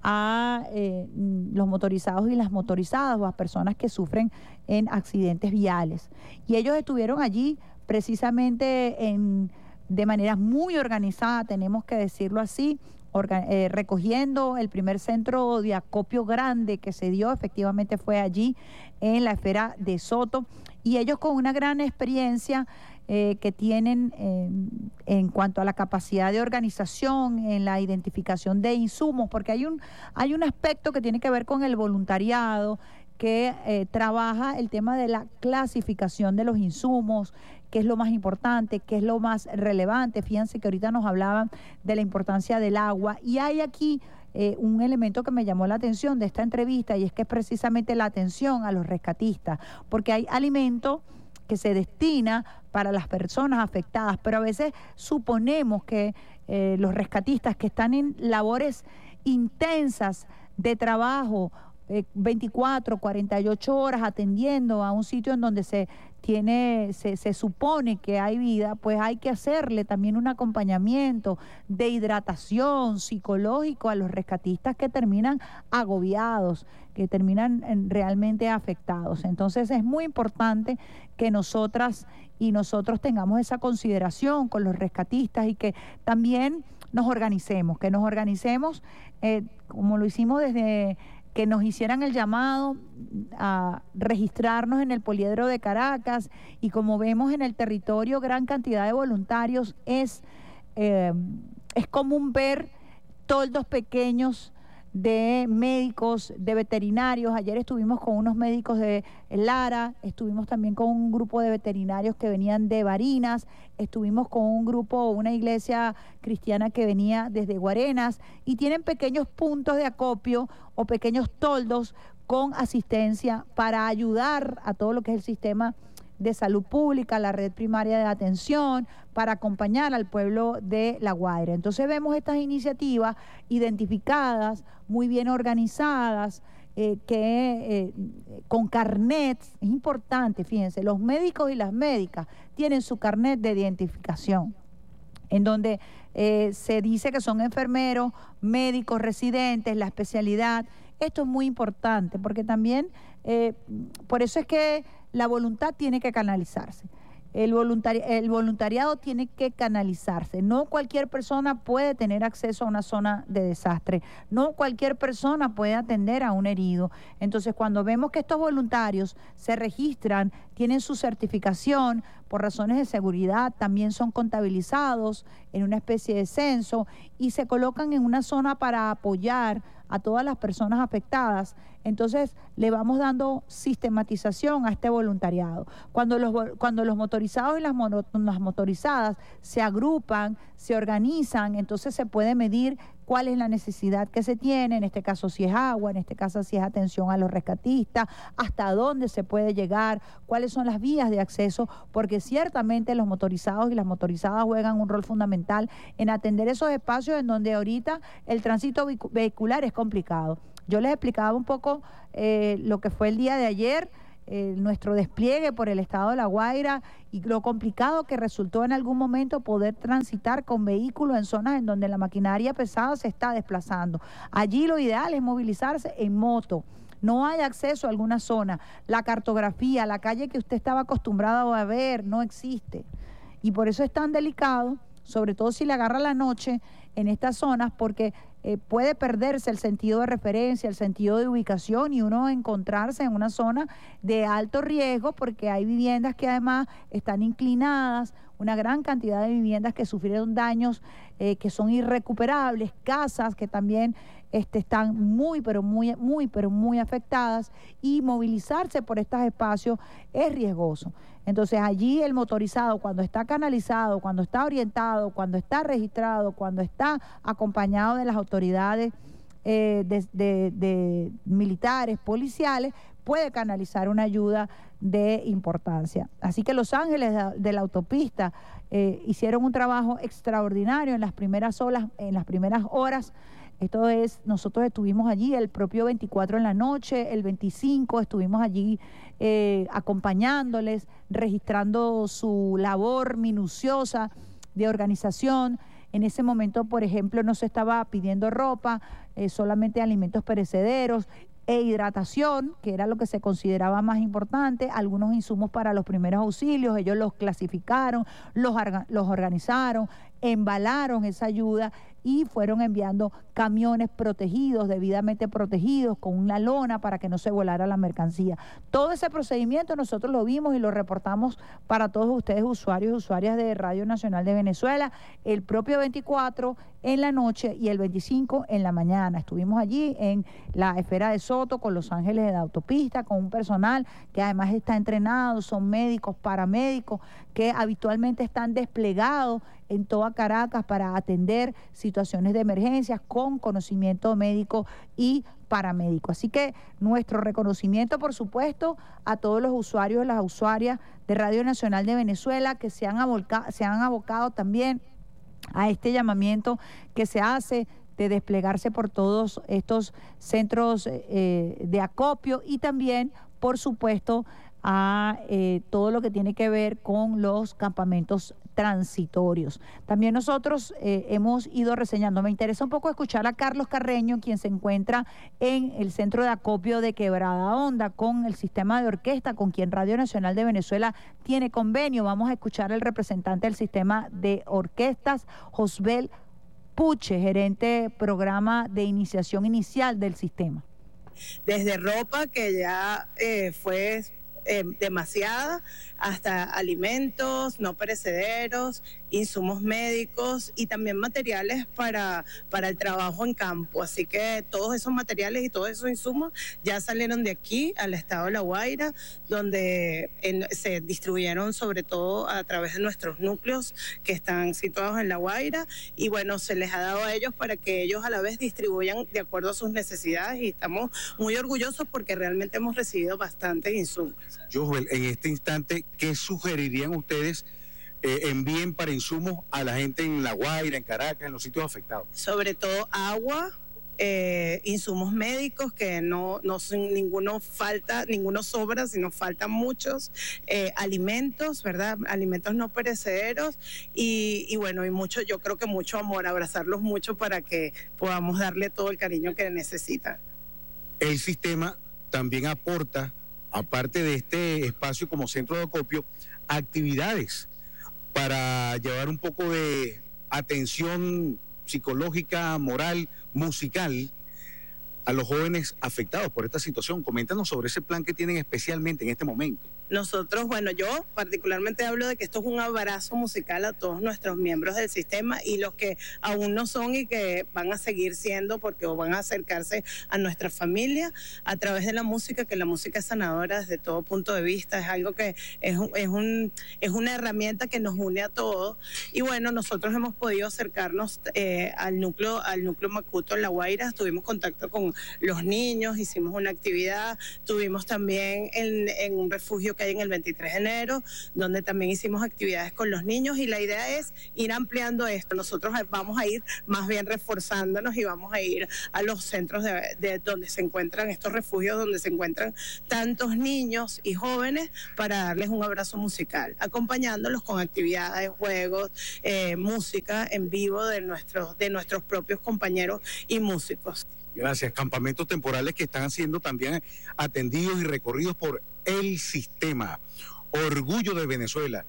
a eh, los motorizados y las motorizadas o a personas que sufren en accidentes viales. Y ellos estuvieron allí precisamente en de manera muy organizada, tenemos que decirlo así, orga, eh, recogiendo el primer centro de acopio grande que se dio, efectivamente fue allí en la esfera de Soto, y ellos con una gran experiencia eh, que tienen eh, en cuanto a la capacidad de organización, en la identificación de insumos, porque hay un, hay un aspecto que tiene que ver con el voluntariado, que eh, trabaja el tema de la clasificación de los insumos, qué es lo más importante, qué es lo más relevante. Fíjense que ahorita nos hablaban de la importancia del agua, y hay aquí eh, un elemento que me llamó la atención de esta entrevista, y es que es precisamente la atención a los rescatistas, porque hay alimento que se destina para las personas afectadas, pero a veces suponemos que eh, los rescatistas que están en labores intensas de trabajo, veinticuatro, cuarenta y ocho horas atendiendo a un sitio en donde se tiene, se, se supone que hay vida, pues hay que hacerle también un acompañamiento de hidratación psicológico a los rescatistas que terminan agobiados, que terminan realmente afectados. Entonces es muy importante que nosotras y nosotros tengamos esa consideración con los rescatistas y que también nos organicemos, que nos organicemos eh, como lo hicimos desde que nos hicieran el llamado a registrarnos en el Poliedro de Caracas, y como vemos en el territorio gran cantidad de voluntarios, es, eh, es común ver toldos pequeños de médicos, de veterinarios. Ayer estuvimos con unos médicos de Lara, estuvimos también con un grupo de veterinarios que venían de Barinas, estuvimos con un grupo, una iglesia cristiana que venía desde Guarenas, y tienen pequeños puntos de acopio o pequeños toldos con asistencia para ayudar a todo lo que es el sistema de salud pública, la red primaria de atención, para acompañar al pueblo de La Guaira. Entonces vemos estas iniciativas identificadas, muy bien organizadas, eh, que eh, con carnets, es importante, fíjense, los médicos y las médicas tienen su carnet de identificación, en donde eh, se dice que son enfermeros, médicos, residentes, la especialidad. Esto es muy importante, porque también, eh, por eso es que la voluntad tiene que canalizarse. El, voluntari el voluntariado tiene que canalizarse. No cualquier persona puede tener acceso a una zona de desastre. No cualquier persona puede atender a un herido. Entonces, cuando vemos que estos voluntarios se registran, tienen su certificación por razones de seguridad, también son contabilizados en una especie de censo y se colocan en una zona para apoyar a todas las personas afectadas, entonces le vamos dando sistematización a este voluntariado. Cuando los, cuando los motorizados y las, mono, las motorizadas se agrupan, se organizan, entonces se puede medir cuál es la necesidad que se tiene, en este caso si es agua, en este caso si es atención a los rescatistas, hasta dónde se puede llegar, cuáles son las vías de acceso, porque ciertamente los motorizados y las motorizadas juegan un rol fundamental en atender esos espacios en donde ahorita el tránsito vehicular es complicado. Yo les explicaba un poco eh, lo que fue el día de ayer, eh, nuestro despliegue por el estado de La Guaira y lo complicado que resultó en algún momento poder transitar con vehículos en zonas en donde la maquinaria pesada se está desplazando. Allí lo ideal es movilizarse en moto. No hay acceso a alguna zona. La cartografía, la calle que usted estaba acostumbrado a ver, no existe. Y por eso es tan delicado, sobre todo si le agarra la noche en estas zonas, porque eh, puede perderse el sentido de referencia, el sentido de ubicación y uno encontrarse en una zona de alto riesgo, porque hay viviendas que además están inclinadas, una gran cantidad de viviendas que sufrieron daños eh, que son irrecuperables, casas que también este, están muy, pero muy, muy, pero muy afectadas, y movilizarse por estos espacios es riesgoso. Entonces allí el motorizado, cuando está canalizado, cuando está orientado, cuando está registrado, cuando está acompañado de las autoridades eh, de, de, de militares, policiales, puede canalizar una ayuda de importancia. Así que Los Ángeles de, de la autopista eh, hicieron un trabajo extraordinario en las primeras horas, en las primeras horas. Esto es, nosotros estuvimos allí el propio veinticuatro en la noche, el veinticinco estuvimos allí eh, acompañándoles, registrando su labor minuciosa de organización. En ese momento, por ejemplo, no se estaba pidiendo ropa, eh, solamente alimentos perecederos e hidratación, que era lo que se consideraba más importante, algunos insumos para los primeros auxilios. Ellos los clasificaron, los, los organizaron, embalaron esa ayuda y fueron enviando camiones protegidos, debidamente protegidos, con una lona para que no se volara la mercancía. Todo ese procedimiento nosotros lo vimos y lo reportamos para todos ustedes, usuarios y usuarias de Radio Nacional de Venezuela, el propio veinticuatro en la noche y el veinticinco en la mañana. Estuvimos allí en la esfera de Soto con Los Ángeles de la autopista, con un personal que además está entrenado, son médicos, paramédicos, que habitualmente están desplegados en toda Caracas para atender situaciones de emergencias con conocimiento médico y paramédico. Así que nuestro reconocimiento, por supuesto, a todos los usuarios y las usuarias de Radio Nacional de Venezuela que se han abocado, se han abocado también a este llamamiento que se hace de desplegarse por todos estos centros eh, de acopio y también, por supuesto, a eh, todo lo que tiene que ver con los campamentos transitorios. También nosotros eh, hemos ido reseñando. Me interesa un poco escuchar a Carlos Carreño, quien se encuentra en el centro de acopio de Quebrada Honda con el sistema de orquesta, con quien Radio Nacional de Venezuela tiene convenio. Vamos a escuchar al representante del sistema de orquestas, Josbel Puche, gerente programa de iniciación inicial del sistema. Desde ropa, que ya eh, fue Eh, demasiada, hasta alimentos no perecederos, insumos médicos y también materiales para, para el trabajo en campo. Así que todos esos materiales y todos esos insumos ya salieron de aquí al estado de La Guaira, donde en, se distribuyeron sobre todo a través de nuestros núcleos que están situados en La Guaira, y bueno, se les ha dado a ellos para que ellos a la vez distribuyan de acuerdo a sus necesidades, y estamos muy orgullosos porque realmente hemos recibido bastantes insumos. Joel, en este instante, ¿qué sugerirían ustedes eh, envíen para insumos a la gente en La Guaira, en Caracas, en los sitios afectados? Sobre todo agua, eh, insumos médicos, que no, no son ninguno falta, ninguno sobra, sino faltan muchos, eh, alimentos, ¿verdad? Alimentos no perecederos y, y bueno, y mucho, yo creo que mucho amor, abrazarlos mucho para que podamos darle todo el cariño que necesitan. El sistema también aporta, aparte de este espacio como centro de acopio, actividades para llevar un poco de atención psicológica, moral, musical a los jóvenes afectados por esta situación. Coméntanos sobre ese plan que tienen especialmente en este momento. Nosotros, bueno, yo particularmente hablo de que esto es un abrazo musical a todos nuestros miembros del sistema y los que aún no son y que van a seguir siendo porque o van a acercarse a nuestra familia a través de la música, que la música es sanadora desde todo punto de vista, es algo que es, un, es, un, es una herramienta que nos une a todos. Y bueno, nosotros hemos podido acercarnos eh, al núcleo al núcleo Macuto en La Guaira, tuvimos contacto con los niños, hicimos una actividad, tuvimos también en, en un refugio que hay en el veintitrés de enero, donde también hicimos actividades con los niños y la idea es ir ampliando esto. Nosotros vamos a ir más bien reforzándonos y vamos a ir a los centros de, de donde se encuentran estos refugios, donde se encuentran tantos niños y jóvenes para darles un abrazo musical, acompañándolos con actividades, juegos, eh, música en vivo de nuestros, de nuestros propios compañeros y músicos. Gracias. Campamentos temporales que están siendo también atendidos y recorridos por el sistema. Orgullo de Venezuela.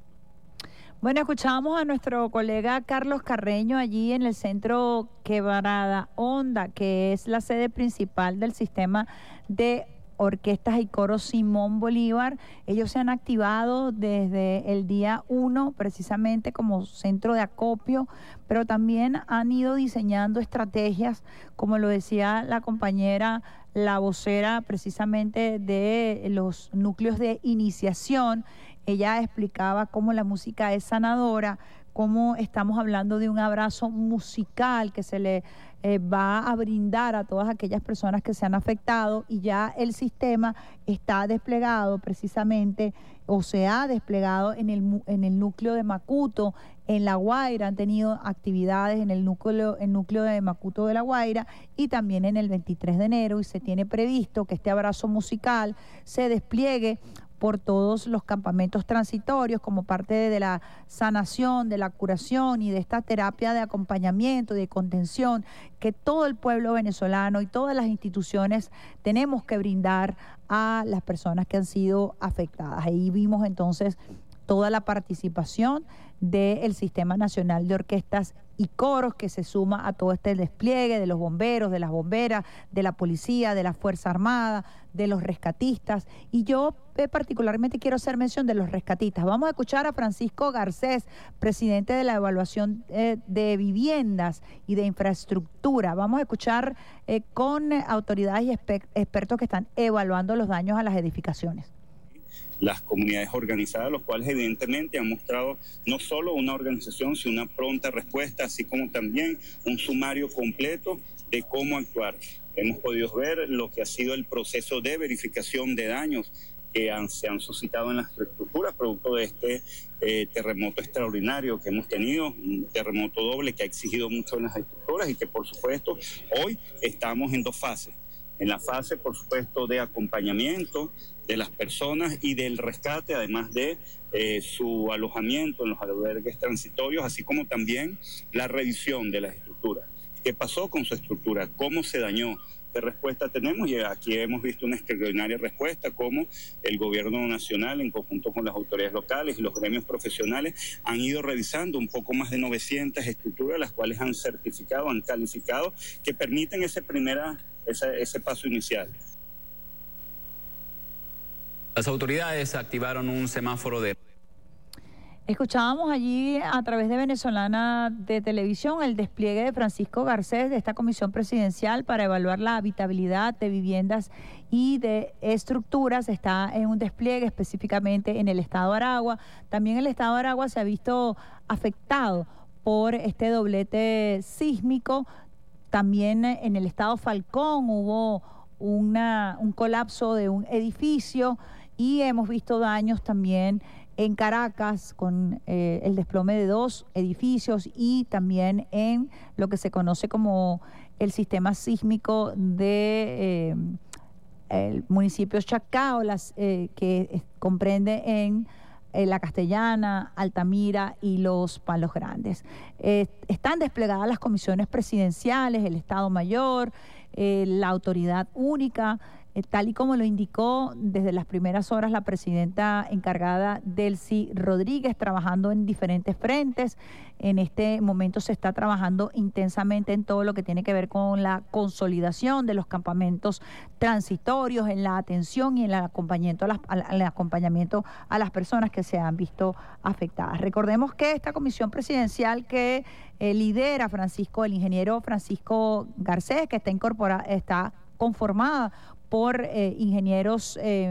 Bueno, escuchábamos a nuestro colega Carlos Carreño allí en el centro Quebrada Honda, que es la sede principal del sistema de orquestas y coros Simón Bolívar. Ellos se han activado desde el día uno precisamente como centro de acopio, pero también han ido diseñando estrategias, como lo decía la compañera, la vocera precisamente de los núcleos de iniciación. Ella explicaba cómo la música es sanadora, cómo estamos hablando de un abrazo musical que se le eh, va a brindar a todas aquellas personas que se han afectado, y ya el sistema está desplegado precisamente o se ha desplegado en el, en el núcleo de Macuto, en La Guaira. Han tenido actividades en el núcleo, el núcleo de Macuto de La Guaira y también en el veintitrés de enero, y se tiene previsto que este abrazo musical se despliegue por todos los campamentos transitorios como parte de la sanación, de la curación y de esta terapia de acompañamiento, de contención que todo el pueblo venezolano y todas las instituciones tenemos que brindar a las personas que han sido afectadas. Ahí vimos entonces toda la participación del Sistema Nacional de Orquestas y Coros, que se suma a todo este despliegue de los bomberos, de las bomberas, de la policía, de la Fuerza Armada, de los rescatistas. Y yo eh, particularmente quiero hacer mención de los rescatistas. Vamos a escuchar a Francisco Garcés, presidente de la evaluación eh, de viviendas y de infraestructura. Vamos a escuchar eh, con autoridades y exper- expertos que están evaluando los daños a las edificaciones. Las comunidades organizadas, los cuales evidentemente han mostrado no solo una organización, sino una pronta respuesta, así como también un sumario completo de cómo actuar. Hemos podido ver lo que ha sido el proceso de verificación de daños que han, se han suscitado en las estructuras, producto de este eh, terremoto extraordinario que hemos tenido, un terremoto doble que ha exigido mucho en las estructuras y que por supuesto hoy estamos en dos fases. En la fase, por supuesto, de acompañamiento de las personas y del rescate, además de eh, su alojamiento en los albergues transitorios, así como también la revisión de las estructuras. ¿Qué pasó con su estructura? ¿Cómo se dañó? ¿Qué respuesta tenemos? Y aquí hemos visto una extraordinaria respuesta, como el gobierno nacional, en conjunto con las autoridades locales y los gremios profesionales, han ido revisando un poco más de novecientas estructuras, las cuales han certificado, han calificado, que permiten ese, primera, ese, ese paso inicial. Las autoridades activaron un semáforo de... Escuchábamos allí a través de Venezolana de Televisión el despliegue de Francisco Garcés de esta comisión presidencial para evaluar la habitabilidad de viviendas y de estructuras. Está en un despliegue específicamente en el estado de Aragua. También el estado de Aragua se ha visto afectado por este doblete sísmico. También en el estado Falcón hubo una, un colapso de un edificio y hemos visto daños también en Caracas con eh, el desplome de dos edificios y también en lo que se conoce como el sistema sísmico de eh, el municipio Chacao, las, eh, que es, comprende en eh, La Castellana, Altamira y Los Palos Grandes. Eh, están desplegadas las comisiones presidenciales, el Estado Mayor, eh, la autoridad única, eh, tal y como lo indicó desde las primeras horas la presidenta encargada, Delcy Rodríguez, trabajando en diferentes frentes. En este momento se está trabajando intensamente en todo lo que tiene que ver con la consolidación de los campamentos transitorios, en la atención y en el acompañamiento a las, al acompañamiento a las personas que se han visto afectadas. Recordemos que esta comisión presidencial que eh, lidera Francisco, el ingeniero Francisco Garcés, que está incorporada, está conformada por eh, ingenieros eh,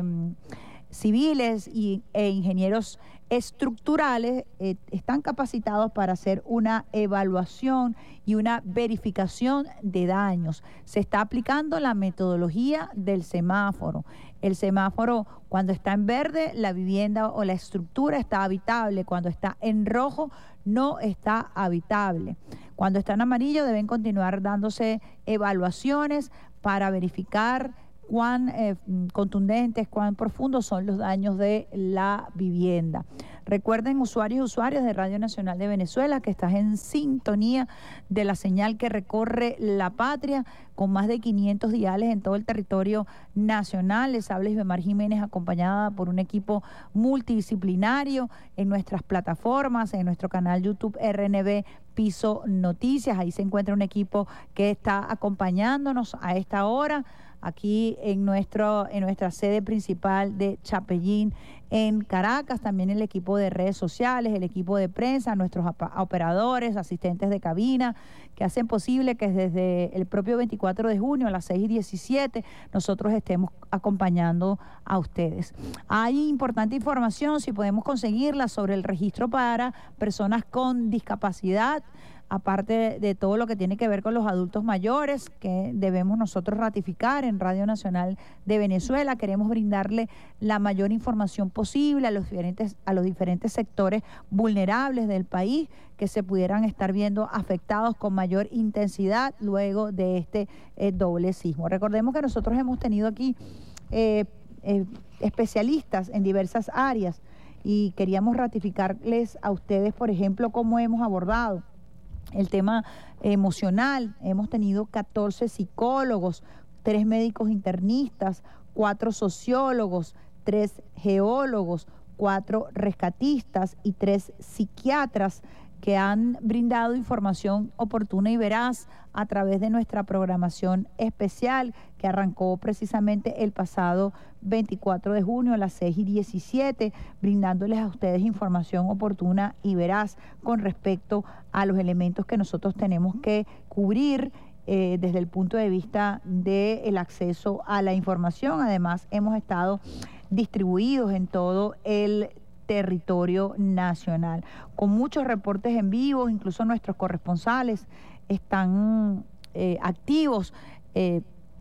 civiles y, e ingenieros estructurales, eh, están capacitados para hacer una evaluación y una verificación de daños. Se está aplicando la metodología del semáforo. El semáforo, cuando está en verde, la vivienda o la estructura está habitable. Cuando está en rojo, no está habitable. Cuando está en amarillo, deben continuar dándose evaluaciones para verificar cuán eh, contundentes, cuán profundos son los daños de la vivienda. Recuerden, usuarios y usuarias de Radio Nacional de Venezuela, que estás en sintonía de la señal que recorre la patria, con más de quinientos diales en todo el territorio nacional. Les habla Isbemar Jiménez, acompañada por un equipo multidisciplinario en nuestras plataformas, en nuestro canal YouTube R N V Piso Noticias. Ahí se encuentra un equipo que está acompañándonos a esta hora, aquí en, nuestro, en nuestra sede principal de Chapellín, en Caracas. También el equipo de redes sociales, el equipo de prensa, nuestros operadores, asistentes de cabina, que hacen posible que desde el propio veinticuatro de junio a las seis y diecisiete nosotros estemos acompañando a ustedes. Hay importante información, si podemos conseguirla, sobre el registro para personas con discapacidad, aparte de todo lo que tiene que ver con los adultos mayores, que debemos nosotros ratificar en Radio Nacional de Venezuela. Queremos brindarle la mayor información posible a los diferentes, a los diferentes sectores vulnerables del país que se pudieran estar viendo afectados con mayor intensidad luego de este eh, doble sismo. Recordemos que nosotros hemos tenido aquí eh, eh, especialistas en diversas áreas y queríamos ratificarles a ustedes, por ejemplo, cómo hemos abordado el tema emocional. Hemos tenido catorce psicólogos, tres médicos internistas, cuatro sociólogos, tres geólogos, cuatro rescatistas y tres psiquiatras que han brindado información oportuna y veraz a través de nuestra programación especial que arrancó precisamente el pasado veinticuatro de junio a las seis y diecisiete, brindándoles a ustedes información oportuna y veraz con respecto a los elementos que nosotros tenemos que cubrir eh, desde el punto de vista del acceso a la información. Además, hemos estado distribuidos en todo el territorio nacional, con muchos reportes en vivo. Incluso nuestros corresponsales están eh, activos, eh,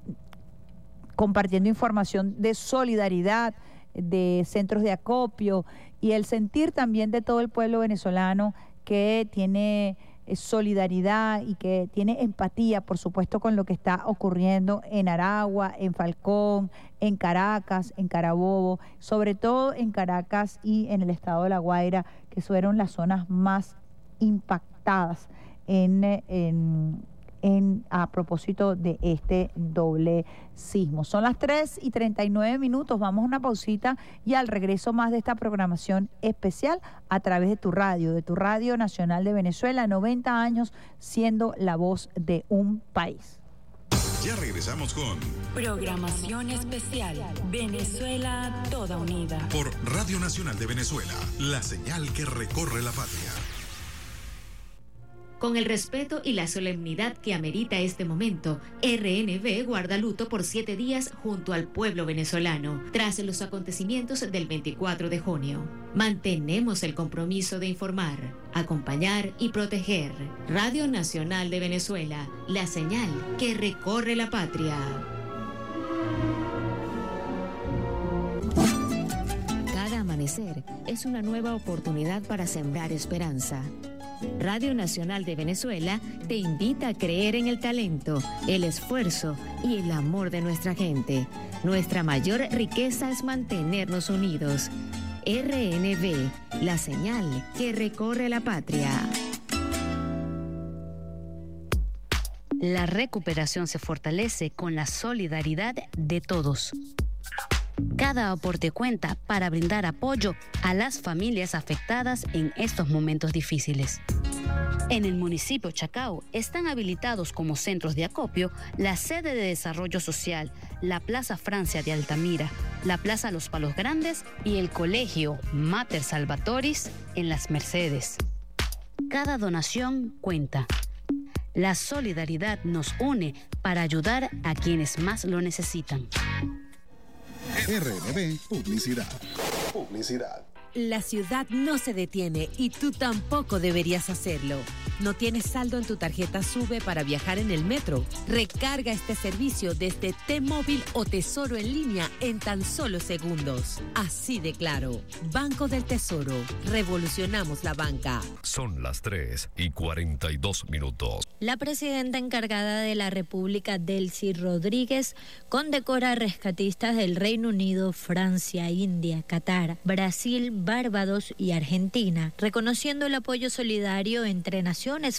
compartiendo información de solidaridad, de centros de acopio y el sentir también de todo el pueblo venezolano que tiene eh, solidaridad y que tiene empatía, por supuesto, con lo que está ocurriendo en Aragua, en Falcón, en Caracas, en Carabobo, sobre todo en Caracas y en el estado de La Guaira, que fueron las zonas más impactadas en, en, en, a propósito de este doble sismo. Son las tres y treinta y nueve minutos, vamos a una pausita y al regreso más de esta programación especial a través de tu radio, de tu Radio Nacional de Venezuela, noventa años siendo la voz de un país. Ya regresamos con Programación Especial Venezuela Toda Unida por Radio Nacional de Venezuela, la señal que recorre la patria. Con el respeto y la solemnidad que amerita este momento, R N V guarda luto por siete días junto al pueblo venezolano, tras los acontecimientos del veinticuatro de junio. Mantenemos el compromiso de informar, acompañar y proteger. Radio Nacional de Venezuela, la señal que recorre la patria. Cada amanecer es una nueva oportunidad para sembrar esperanza. Radio Nacional de Venezuela te invita a creer en el talento, el esfuerzo y el amor de nuestra gente. Nuestra mayor riqueza es mantenernos unidos. R N V, la señal que recorre la patria. La recuperación se fortalece con la solidaridad de todos. Cada aporte cuenta para brindar apoyo a las familias afectadas en estos momentos difíciles. En el municipio Chacao están habilitados como centros de acopio la sede de desarrollo social, la Plaza Francia de Altamira, la Plaza Los Palos Grandes y el Colegio Mater Salvatoris en Las Mercedes. Cada donación cuenta. La solidaridad nos une para ayudar a quienes más lo necesitan. R N B Publicidad. Publicidad. La ciudad no se detiene y tú tampoco deberías hacerlo. ¿No tienes saldo en tu tarjeta SUBE para viajar en el metro? Recarga este servicio desde T-Móvil o Tesoro en línea en tan solo segundos. Así de claro. Banco del Tesoro. Revolucionamos la banca. Son las tres y cuarenta y dos minutos. La presidenta encargada de la República, Delcy Rodríguez, condecora a rescatistas del Reino Unido, Francia, India, Qatar, Brasil, Barbados y Argentina, reconociendo el apoyo solidario entre naciones